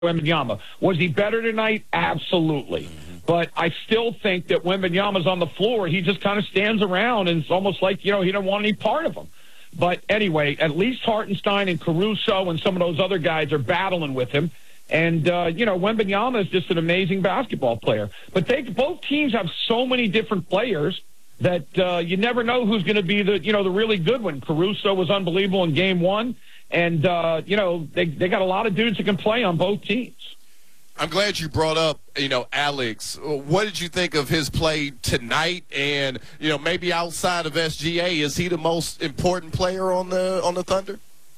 Wembanyama. Was he better tonight? Absolutely. But I still think that Wembanyama's on the floor. He just kind of stands around, and it's almost like, he don't want any part of him. But anyway, at least Hartenstein and Caruso and some of those other guys are battling with him. And, Wembanyama is just an amazing basketball player. But both teams have so many different players that you never know who's going to be the really good one. Caruso was unbelievable in game one. And, they got a lot of dudes that can play on both teams. I'm glad you brought up, Alex. What did you think of his play tonight? And, maybe outside of SGA, is he the most important player on the Thunder?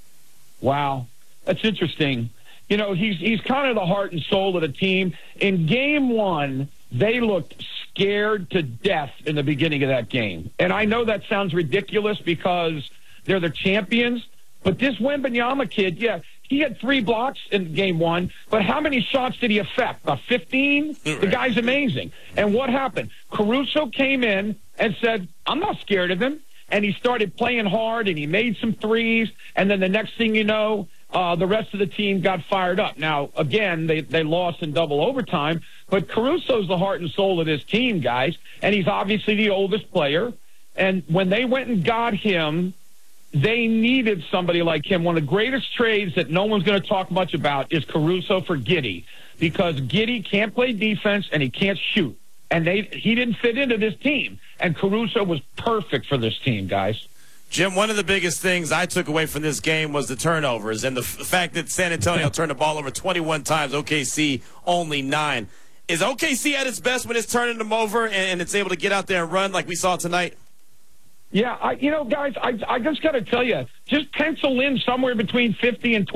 Wow. That's interesting. He's kind of the heart and soul of the team. In game one, they looked scared to death in the beginning of that game. And I know that sounds ridiculous because they're the champions. But this Wembanyama kid, he had 3 blocks in game one, but how many shots did he affect? About 15? Right. The guy's amazing. And what happened? Caruso came in and said, I'm not scared of him. And he started playing hard, and he made some threes. And then the next thing you know, the rest of the team got fired up. Now, again, they lost in double overtime, but Caruso's the heart and soul of this team, guys. And he's obviously the oldest player. And when they went and got him, they needed somebody like him. One of the greatest trades that no one's going to talk much about is Caruso for Giddey, because Giddey can't play defense and he can't shoot. And he didn't fit into this team. And Caruso was perfect for this team, guys. Jim, one of the biggest things I took away from this game was the turnovers and the fact that San Antonio turned the ball over 21 times, OKC only 9. Is OKC at its best when it's turning them over and it's able to get out there and run like we saw tonight? Yeah, guys, I just got to tell you, just pencil in somewhere between 15 and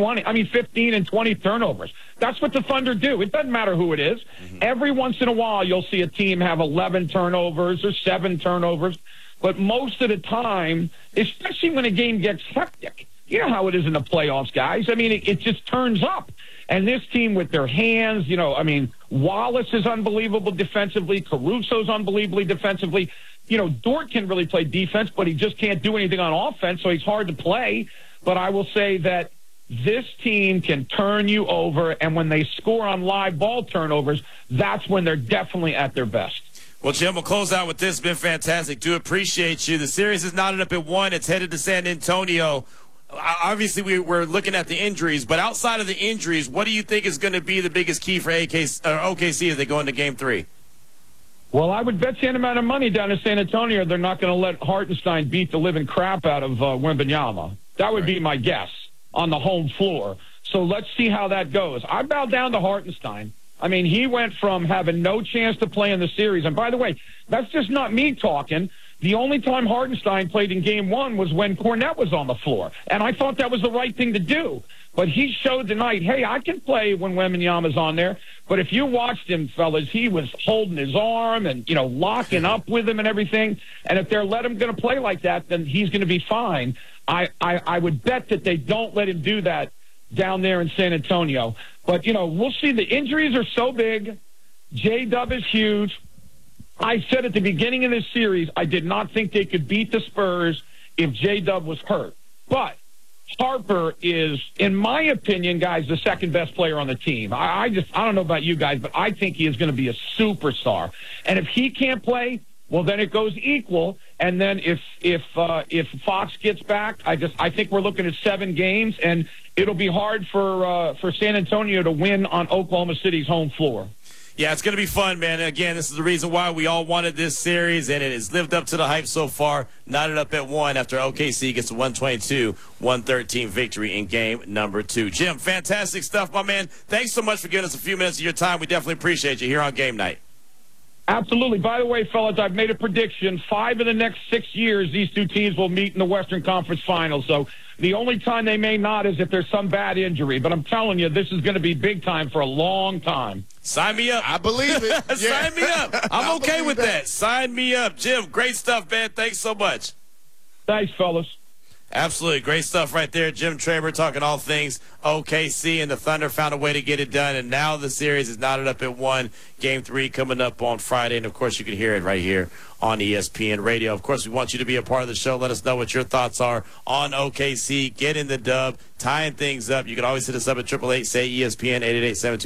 20 turnovers. That's what the Thunder do. It doesn't matter who it is. Mm-hmm. Every once in a while, you'll see a team have 11 turnovers or 7 turnovers. But most of the time, especially when a game gets hectic, you know how it is in the playoffs, guys. I mean, it just turns up. And this team with their hands, Wallace is unbelievable defensively. Caruso's unbelievably defensively. Dort can really play defense, but he just can't do anything on offense, so he's hard to play. But I will say that this team can turn you over, and when they score on live ball turnovers, that's when they're definitely at their best. Well, Jim, we'll close out with this. It's been fantastic. Do appreciate you. The series is knotted up at 1. It's headed to San Antonio. Obviously, we're looking at the injuries, but outside of the injuries, what do you think is going to be the biggest key for OKC as they go into Game 3? Well, I would bet you any amount of money down in San Antonio they're not going to let Hartenstein beat the living crap out of Wembanyama. That would be my guess on the home floor. So let's see how that goes. I bow down to Hartenstein. I mean, he went from having no chance to play in the series. And by the way, that's just not me talking. The only time Hartenstein played in game one was when Cornette was on the floor. And I thought that was the right thing to do. But he showed tonight, hey, I can play when Wembanyama's on there. But if you watched him, fellas, he was holding his arm and, locking up with him and everything. And if they're letting him going to play like that, then he's going to be fine. I would bet that they don't let him do that down there in San Antonio. But, we'll see. The injuries are so big. J-Dub is huge. I said at the beginning of this series, I did not think they could beat the Spurs if J-Dub was hurt. But Harper is, in my opinion, guys, the second best player on the team. I don't know about you guys, but I think he is going to be a superstar. And if he can't play, well, then it goes equal. And then if Fox gets back, I think we're looking at 7 games, and it'll be hard for San Antonio to win on Oklahoma City's home floor. Yeah, it's going to be fun, man. Again, this is the reason why we all wanted this series, and it has lived up to the hype so far. Knotted up at 1 after OKC gets a 122-113 victory in game number 2. Jim, fantastic stuff, my man. Thanks so much for giving us a few minutes of your time. We definitely appreciate you here on Game Night. Absolutely. By the way, fellas, I've made a prediction. 5 of the next 6 years, these two teams will meet in the Western Conference Finals. So the only time they may not is if there's some bad injury. But I'm telling you, this is going to be big time for a long time. Sign me up. I believe it. Sign me up. I'm okay with that. Sign me up. Jim, great stuff, man. Thanks so much. Thanks, fellas. Absolutely. Great stuff right there. Jim Traber talking all things OKC, and the Thunder found a way to get it done, and now the series is knotted up at 1. Game 3 coming up on Friday, and, of course, you can hear it right here on ESPN Radio. Of course, we want you to be a part of the show. Let us know what your thoughts are on OKC, getting the dub, tying things up. You can always hit us up at 888-SAY-ESPN, 888-726.